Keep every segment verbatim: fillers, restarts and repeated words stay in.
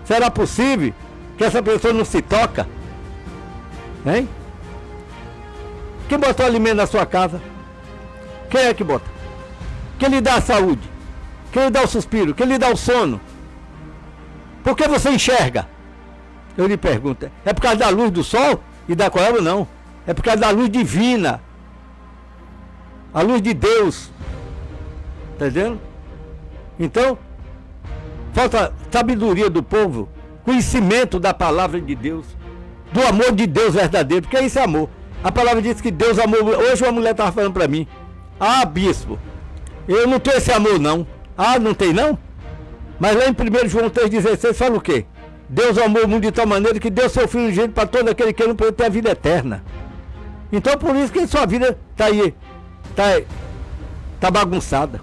Será possível que essa pessoa não se toca? Hein? Quem botou alimento na sua casa? Quem é que bota? Quem lhe dá a saúde? Quem lhe dá o suspiro? Quem lhe dá o sono? Por que você enxerga? Eu lhe pergunto, é por causa da luz do sol e da coelho? Não. É por causa da luz divina. A luz de Deus. Está entendendo? Então, falta sabedoria do povo, conhecimento da palavra de Deus, do amor de Deus verdadeiro, porque isso é amor. A palavra diz que Deus amou. Hoje uma mulher estava falando para mim, ah, bispo, eu não tenho esse amor não. Ah, não tem não? Mas lá em primeiro João três dezesseis fala o quê? Deus amou o mundo de tal maneira que deu seu filho unigênito para todo aquele que não pode ter a vida eterna. Então por isso que sua vida está aí, está tá bagunçada.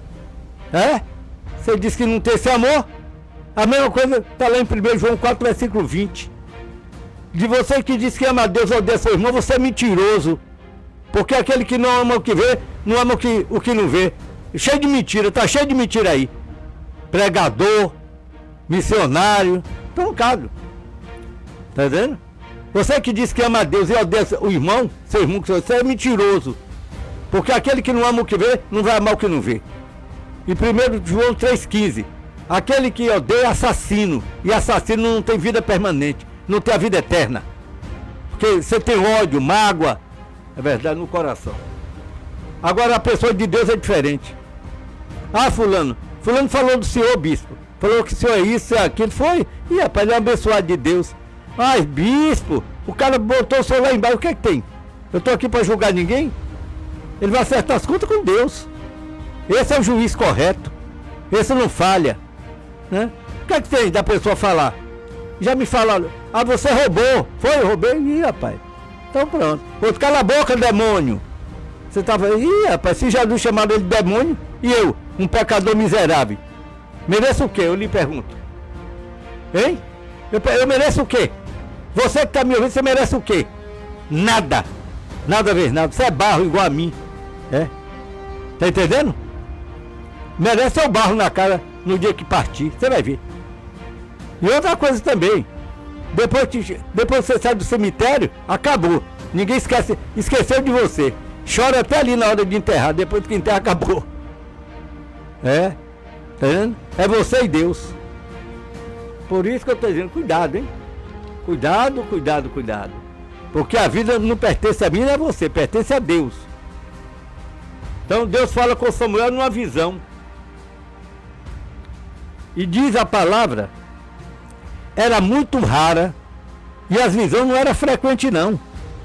É? Você disse que não tem esse amor? A mesma coisa está lá em primeiro João quatro, versículo vinte. De você que diz que ama a Deus ou odeia seu irmão, você é mentiroso. Porque aquele que não ama o que vê, não ama o que, o que não vê. Cheio de mentira, tá cheio de mentira aí. Pregador, missionário, troncado. Tá vendo? Você que diz que ama a Deus e odeia o irmão, seu irmão, você é mentiroso. Porque aquele que não ama o que vê, não vai amar o que não vê. Em primeiro João três, quinze, aquele que odeia é assassino, e assassino não tem vida permanente, não tem a vida eterna. Porque você tem ódio, mágoa, é verdade, no coração. Agora a pessoa de Deus é diferente. Ah, fulano, fulano falou do senhor, bispo, falou que o senhor é isso, é aquilo, foi, e rapaz, ele é abençoado de Deus. Mas bispo, o cara botou o senhor lá embaixo, o que é que tem? Eu estou aqui para julgar ninguém? Ele vai acertar as contas com Deus. Esse é o juiz correto. Esse não falha, né? O que é que tem da pessoa falar? Já me falaram, ah, você roubou. Foi, eu roubei? Ih, rapaz. Então pronto. Outro, cala a boca, demônio. Você tava, ih, rapaz, se Jesus chamaram ele de demônio, e eu, um pecador miserável, mereço o quê? Eu lhe pergunto. Hein? Eu, eu mereço o quê? Você que está me ouvindo, você merece o quê? Nada. Nada a ver, nada. Você é barro igual a mim. É? Tá entendendo? Merece o barro na cara no dia que partir. Você vai ver. E outra coisa também. Depois que, depois que você sai do cemitério, acabou. Ninguém esquece, esqueceu de você. Chora até ali na hora de enterrar. Depois que enterra, acabou. É? Tá vendo? É você e Deus. Por isso que eu estou dizendo, cuidado, hein? Cuidado, cuidado, cuidado. Porque a vida não pertence a mim, nem a você, pertence a Deus. Então Deus fala com Samuel numa visão. E diz a palavra, era muito rara, e as visões não eram frequentes não.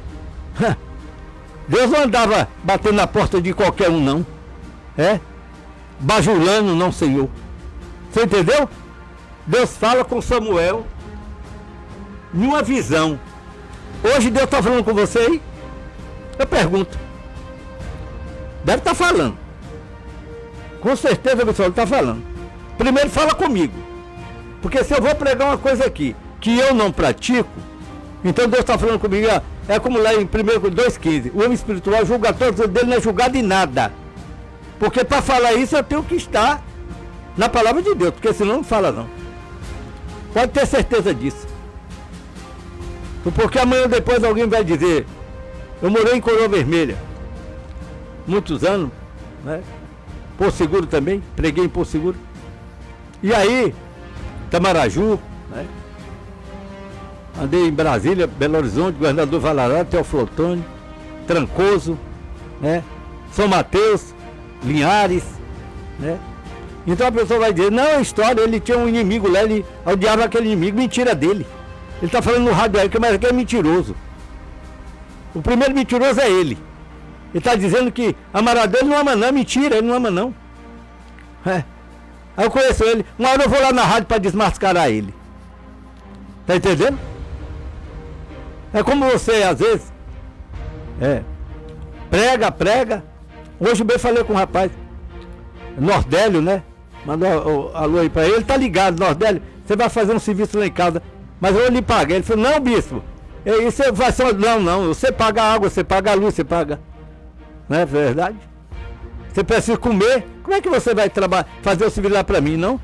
Deus não andava batendo na porta de qualquer um não. É? Bajulando não, Senhor. Você entendeu? Deus fala com Samuel numa visão. Hoje Deus está falando com você aí? Eu pergunto. Deve estar tá falando. Com certeza o pessoal está falando. Primeiro fala comigo. Porque se eu vou pregar uma coisa aqui que eu não pratico, então Deus está falando comigo. É como lá em primeiro dois, quinze. O homem espiritual julga todos, o dele não é julgado em nada. Porque para falar isso eu tenho que estar na palavra de Deus. Porque senão não fala não. Pode ter certeza disso. Porque amanhã depois alguém vai dizer, eu morei em Coroa Vermelha muitos anos, né? Porto Seguro também, preguei em Porto Seguro. E aí, Tamaraju, né? Andei em Brasília, Belo Horizonte, Governador Valadares, Teófilo Otoni, Trancoso, né? São Mateus, Linhares, né? Então a pessoa vai dizer, não, é história, ele tinha um inimigo lá, ele odiava aquele inimigo, mentira dele. Ele está falando no rádio aí, mas aqui é mentiroso. O primeiro mentiroso é ele. Ele está dizendo que amarador ele não ama não, mentira, ele não ama não. É. Aí eu conheço ele, uma hora eu vou lá na rádio para desmascarar ele. Tá entendendo? É como você, às vezes, é, prega, prega. Hoje bem falei com um rapaz, Nordélio, né? Mandou alô aí para ele, ele tá ligado, Nordélio, você vai fazer um serviço lá em casa, mas eu lhe paguei. Ele falou, não, bispo, isso vai ser, não, não, você paga a água, você paga a luz, você paga, não é verdade? Você precisa comer, como é que você vai trabalhar, fazer o serviço lá para mim, não?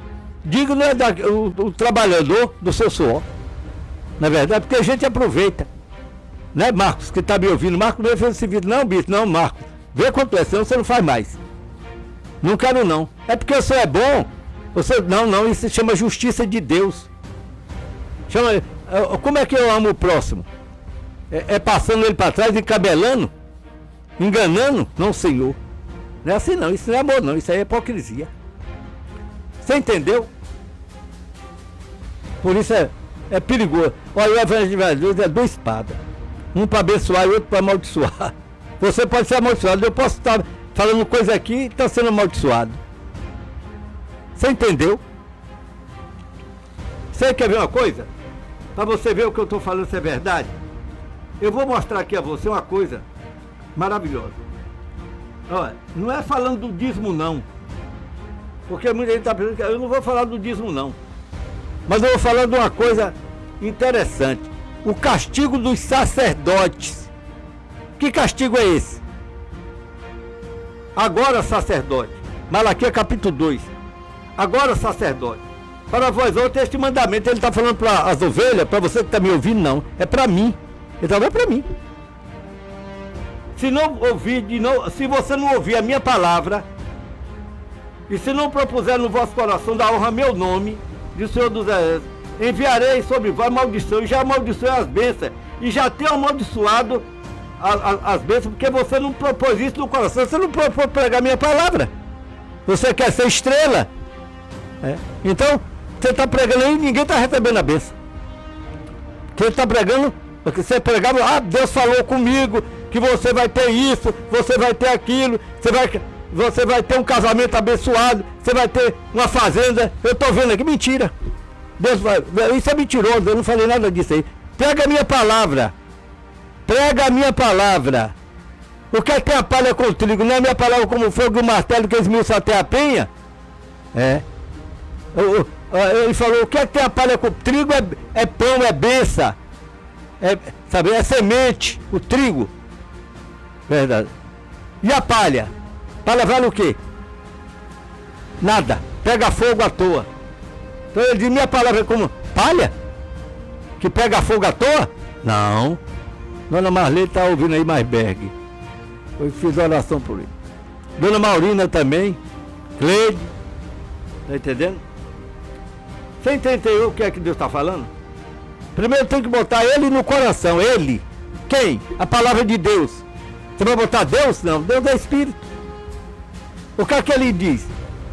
Digno é da, o, o trabalhador do seu suor. Não é verdade? Porque a gente aproveita. Né, Marcos, que está me ouvindo? Marcos não fez esse vídeo. Não, bicho, não, Marcos. Vê quanto é, senão você não faz mais. Não quero não. É porque o senhor é bom. Você, não, não, isso se chama justiça de Deus. Chama, como é que eu amo o próximo? É, é passando ele para trás, encabelando? Enganando? Não, Senhor. Não é assim não, isso não é amor não, isso aí é hipocrisia. Você entendeu? Por isso é, é perigoso. Olha, o evangelho de Deus é duas espadas. Um para abençoar e outro para amaldiçoar. Você pode ser amaldiçoado, eu posso estar falando coisa aqui e está sendo amaldiçoado. Você entendeu? Você quer ver uma coisa? Para você ver o que eu estou falando se é verdade. Eu vou mostrar aqui a você uma coisa maravilhosa. Olha, não é falando do dízimo não. Porque muita gente está pensando que eu não vou falar do dízimo não. Mas eu vou falar de uma coisa interessante. O castigo dos sacerdotes. Que castigo é esse? Agora, sacerdote. Malaquias capítulo dois. Agora, sacerdote. Para vós outros, este mandamento, ele está falando para as ovelhas, para você que está me ouvindo, não. É para mim. Ele está falando para mim. Se não ouvir, de não, se você não ouvir a minha palavra, e se não propuser no vosso coração da honra meu nome, diz o Senhor dos Exércitos, enviarei sobre vós maldição, e já amaldiçoei as bênçãos, e já tenho amaldiçoado a, a, as bênçãos, porque você não propôs isso no coração, você não propôs pregar minha palavra. Você quer ser estrela. É. Então, você está pregando aí e ninguém está recebendo a bênção. Você está pregando, porque você pregava, ah, Deus falou comigo, que você vai ter isso, você vai ter aquilo, você vai, você vai ter um casamento abençoado, você vai ter uma fazenda. Eu estou vendo aqui, mentira. Deus vai, isso é mentiroso, eu não falei nada disso aí. Prega a minha palavra. Prega a minha palavra. O que é que tem a palha com o trigo? Não é a minha palavra como fogo e o martelo que esmiuça até a penha? É. Ele falou, o que é que tem a palha com o trigo? É, é pão, é benção. É, sabe, é semente, o trigo. Verdade. E a palha? Palha vale o quê? Nada. Pega fogo à toa. Então ele diz, minha palavra é como palha? Que pega fogo à toa? Não. Dona Marlene está ouvindo aí Maisberg. Eu fiz oração por ele. Dona Maurina também. Cleide. Tá entendendo? Você entendeu o que é que Deus está falando? Primeiro tem que botar ele no coração. Ele. Quem? A palavra de Deus. Você vai botar Deus? Não. Deus é Espírito. O que é que ele diz?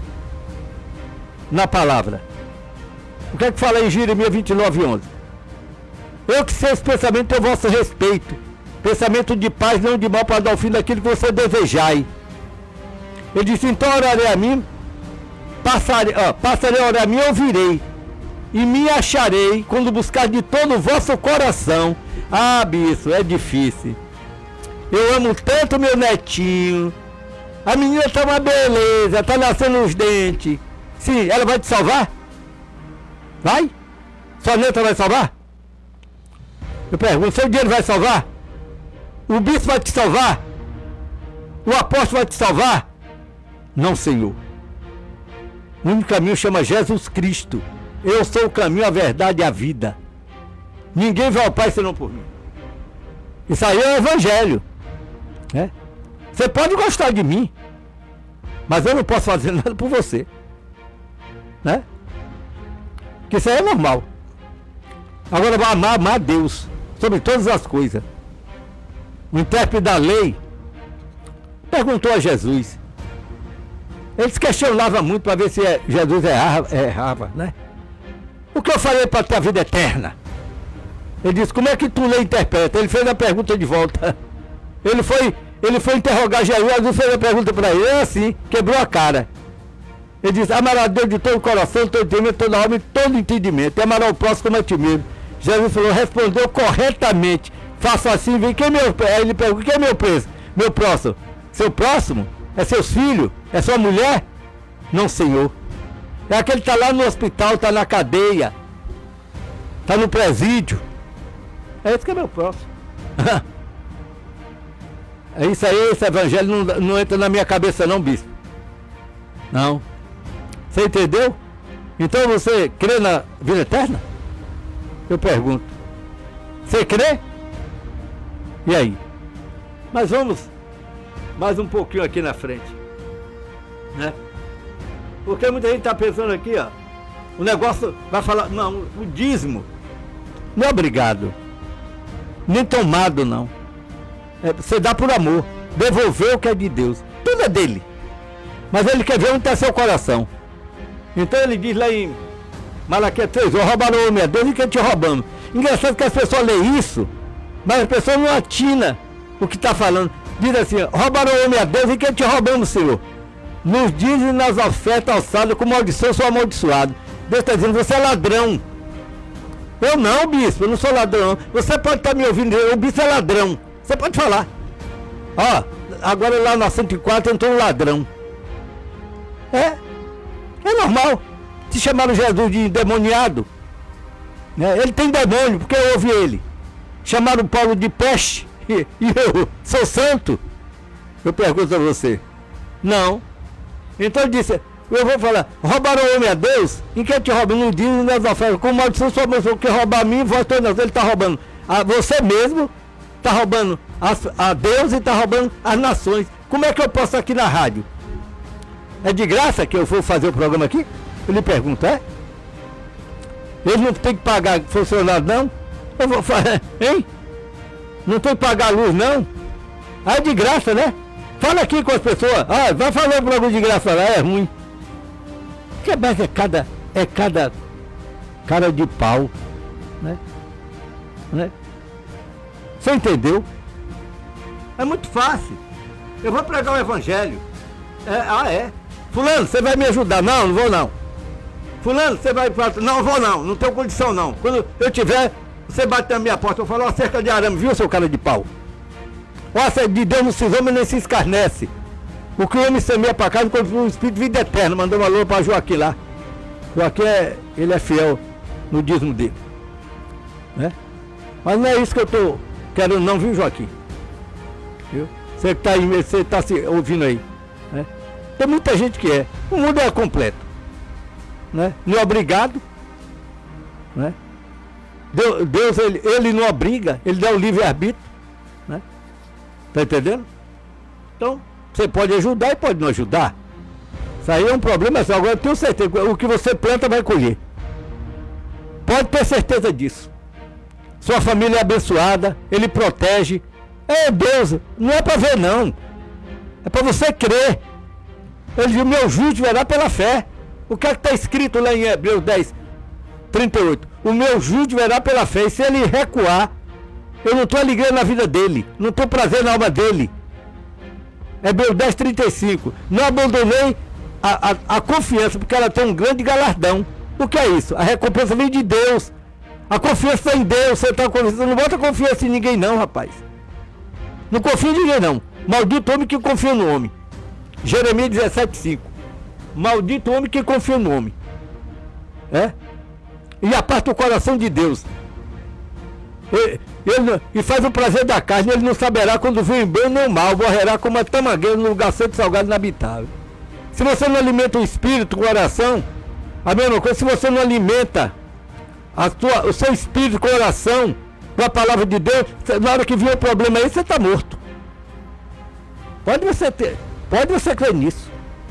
Na palavra. O que é que fala em Jeremias vinte e nove, onze? Eu que sei esse pensamento a vosso respeito. Pensamento de paz, não de mal, para dar o fim daquilo que você desejai. Ele disse, então orarei a mim, passarei, ó, passarei a orar a mim, ouvirei. E me acharei quando buscar de todo o vosso coração. Ah, bicho, é difícil. Eu amo tanto meu netinho. A menina tá uma beleza, tá nascendo os dentes. Sim, ela vai te salvar? Vai? Sua neta vai salvar? Eu pergunto, seu dinheiro vai salvar? O bispo vai te salvar? O apóstolo vai te salvar? Não, Senhor. O único caminho chama Jesus Cristo. Eu sou o caminho, a verdade e a vida. Ninguém vai ao Pai senão por mim. Isso aí é o Evangelho. Né? Você pode gostar de mim, mas eu não posso fazer nada por você. Né? Porque isso aí é normal. Agora vai amar, amar a Deus sobre todas as coisas. O intérprete da lei perguntou a Jesus. Ele se questionava muito para ver se Jesus errava, errava, né? O que eu falei para ter a vida eterna? Ele disse, como é que tu lê e interpreta? Ele fez a pergunta de volta. Ele foi, ele foi interrogar Jesus, Jesus fez a pergunta para ele, é assim, quebrou a cara. Ele disse, amará a Deus de todo o coração, todo entendimento, toda alma e todo entendimento. E amará o próximo como a ti mesmo. Jesus falou, respondeu corretamente. Faça assim, vem, quem é meu, aí ele pergunta, quem é meu preso? Meu próximo. Seu próximo? É seus filhos? É sua mulher? Não, Senhor. É aquele que está lá no hospital, está na cadeia. Está no presídio. É esse que é meu próximo. É isso aí, esse evangelho não, não entra na minha cabeça não, bispo. Não. Você entendeu? Então você crê na vida eterna? Eu pergunto. Você crê? E aí? Mas vamos mais um pouquinho aqui na frente, né? Porque muita gente está pensando aqui, ó, o negócio vai falar, não, o dízimo não é obrigado, nem tomado não, é, você dá por amor, devolver o que é de Deus, tudo é dele, mas ele quer ver onde está seu coração. Então ele diz lá em Malaquias três, roubaram o homem a Deus e que te roubamos. Engraçado que as pessoas leem isso, mas as pessoas não atinam o que está falando. Diz assim, roubaram o homem a Deus e que te roubamos, Senhor. Nos dizem nas ofertas alçadas com maldição, sou amaldiçoado. Deus está dizendo, você é ladrão. Eu não, bispo, eu não sou ladrão. Você pode estar me ouvindo, o bispo é ladrão. Você pode falar. Ó, agora lá na cento e quatro entrou um ladrão. É, é normal. Se chamaram Jesus de endemoniado, né? Ele tem demônio, porque eu ouvi ele. Chamaram Paulo de peste, e, e eu sou santo. Eu pergunto a você. Não. Então ele disse, eu vou falar, roubaram o homem a Deus, em que te roubam? Não dizem nas ofertas, com maldição sua maldição, que roubar a mim, vós todos, ele está roubando a você mesmo, está roubando a, a Deus e está roubando as nações. Como é que eu posso aqui na rádio? É de graça que eu vou fazer o programa aqui? Eu lhe pergunto, é? Eles não tem que pagar funcionário, não? Eu vou falar, hein? Não tem que pagar a luz, não? Ah, é de graça, né? Fala aqui com as pessoas. Ah, vai falar um programa de graça lá, é ruim. Que mais é cada, é cada cara de pau, né? né? Você entendeu? É muito fácil. Eu vou pregar o evangelho. É, ah, é? Fulano, você vai me ajudar? Não, não vou não. Fulano, você vai para... Não, vou não, não tenho condição não. Quando eu tiver, você bate na minha porta, eu falo, ó, cerca de arame, viu, seu cara de pau? Ó, de Deus não se zomba nem se escarnece. O que o homem semeia para casa, quando o Espírito de vida eterna, mandou uma alô para Joaquim lá. Joaquim, é, ele é fiel no dízimo dele. Né? Mas não é isso que eu estou querendo não, viu, Joaquim? Viu? Você que está aí, você está se ouvindo aí. Né? Tem muita gente que é. O mundo é completo. Né? Não é obrigado. Né? Deus, Deus ele, ele não obriga, ele dá o livre-arbítrio. Né? Tá entendendo? Então, você pode ajudar e pode não ajudar. Isso aí é um problema. Agora eu tenho certeza, o que você planta vai colher. Pode ter certeza disso. Sua família é abençoada, ele protege. É Deus, não é para ver não. É para você crer. Ele diz, o meu justo verá pela fé. O que é que está escrito lá em Hebreus dez, trinta e oito? O meu justo verá pela fé. E se ele recuar, eu não estou alegria na vida dele. Não estou prazer na alma dele. Hebreus dez, trinta e cinco. Não abandonei a, a, a confiança, porque ela tem um grande galardão. O que é isso? A recompensa vem de Deus. A confiança em Deus. Você está confiando. Não bota confiança em ninguém não, rapaz. Não confia em ninguém não. Maldito homem que confia no homem. Jeremias dezessete, cinco. Maldito homem que confia no homem. É? E aparta o coração de Deus. Ele, ele, e faz o prazer da carne. Ele não saberá quando vem bem nem o mal. Morrerá como a tamangueira no lugar santo salgado inabitável. Se você não alimenta o espírito, o coração, a mesma coisa. Se você não alimenta a tua, o seu espírito, o coração com a palavra de Deus, na hora que vier o problema aí, você está morto. Pode você ter, pode você crer nisso.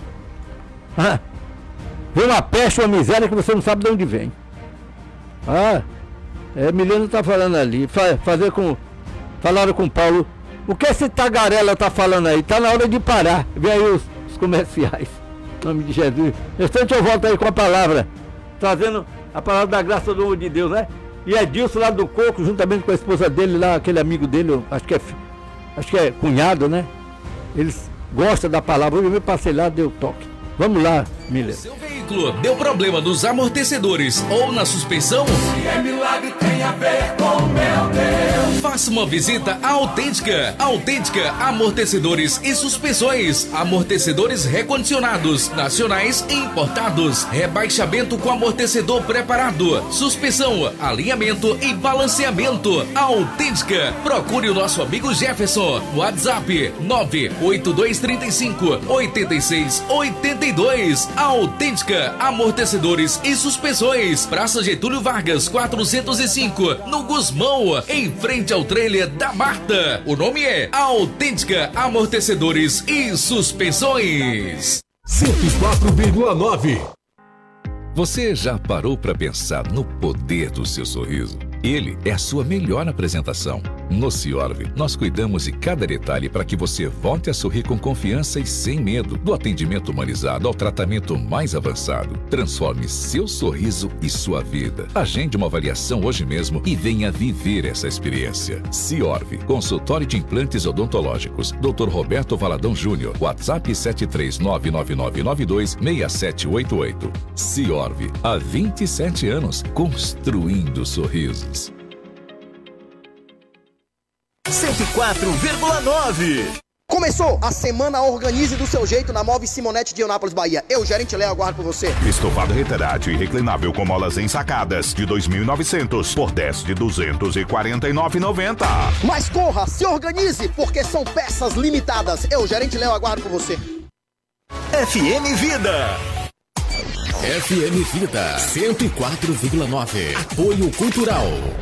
Ah, vem uma peste, uma miséria que você não sabe de onde vem. Ah, é, Milena está falando ali, fa, fazer com, falaram com Paulo, o que esse tagarela está falando aí? Está na hora de parar. Vem aí os, os comerciais, em nome de Jesus. Instante eu volto aí com a palavra, trazendo a palavra da graça do amor de Deus, né? E é Dilson lá do Coco, juntamente com a esposa dele lá, aquele amigo dele, acho que é, acho que é cunhado, né? Eles gostam da palavra, eu me passei lá, deu toque. Vamos lá, Miller. Seu veículo deu problema nos amortecedores ou na suspensão? Se é milagre, tem a ver com meu Deus. Faça uma visita à Autêntica. Autêntica Amortecedores e Suspensões. Amortecedores recondicionados, nacionais e importados. Rebaixamento com amortecedor preparado. Suspensão, alinhamento e balanceamento. Autêntica. Procure o nosso amigo Jefferson. WhatsApp nove oito dois três cinco oito seis oito dois. Autêntica Autêntica Amortecedores e Suspensões, Praça Getúlio Vargas, quatrocentos e cinco, no Gusmão, em frente ao trailer da Marta. O nome é Autêntica Amortecedores e Suspensões. cento e quatro vírgula nove. Você já parou para pensar no poder do seu sorriso? Ele é a sua melhor apresentação. No Ciorv, nós cuidamos de cada detalhe para que você volte a sorrir com confiança e sem medo. Do atendimento humanizado ao tratamento mais avançado. Transforme seu sorriso e sua vida. Agende uma avaliação hoje mesmo e venha viver essa experiência. Ciorv, consultório de implantes odontológicos. doutor Roberto Valadão Júnior. WhatsApp sete três nove nove nove nove dois seis sete oito oito. Ciorv, há vinte e sete anos, construindo sorrisos. cento e quatro vírgula nove. Começou a semana Organize do Seu Jeito na Móveis Simonete de Eunápolis, Bahia. Eu, gerente Léo, aguardo por você. Estofado retrátil e reclinável com molas ensacadas de dois mil e novecentos por dez de duzentos e quarenta e nove reais e noventa centavos. Mas corra, se organize, porque são peças limitadas. Eu, gerente Léo, aguardo por você. F M Vida. F M Vida cento e quatro vírgula nove. Apoio Cultural.